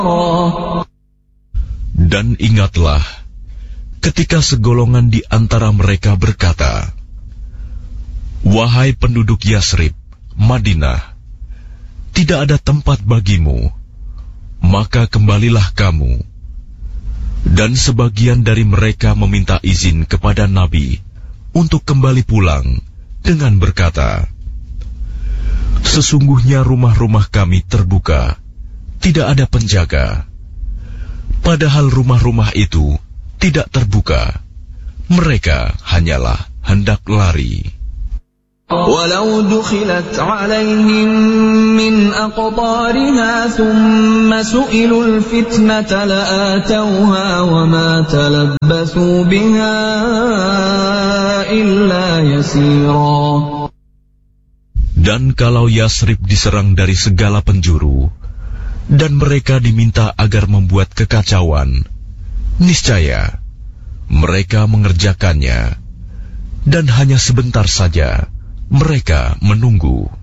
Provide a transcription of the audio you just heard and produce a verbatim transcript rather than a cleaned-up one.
Dan ingatlah ketika segolongan di antara mereka berkata, "Wahai penduduk Yasrib, Madinah, tidak ada tempat bagimu, maka kembalilah kamu." Dan sebagian dari mereka meminta izin kepada Nabi untuk kembali pulang dengan berkata, "Sesungguhnya rumah-rumah kami terbuka, tidak ada penjaga." Padahal rumah-rumah itu tidak terbuka, mereka hanyalah hendak lari. Walau dukhilat alaihim min aqtariha thumma su'ilul fitnata la'atawha wa ma talabbathu biha illa yasira. Dan kalau Yasrib diserang dari segala penjuru, dan mereka diminta agar membuat kekacauan, niscaya mereka mengerjakannya, dan hanya sebentar saja mereka menunggu.